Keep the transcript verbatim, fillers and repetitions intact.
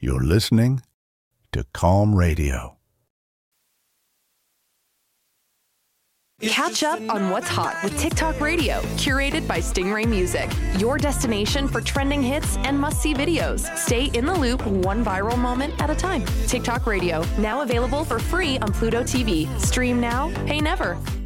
You're listening to Calm Radio. Catch up on what's hot with TikTok Radio, curated by Stingray Music. Your destination for trending hits and must-see videos. Stay in the loop, one viral moment at a time. TikTok Radio, now available for free on Pluto T V. Stream now, pay never.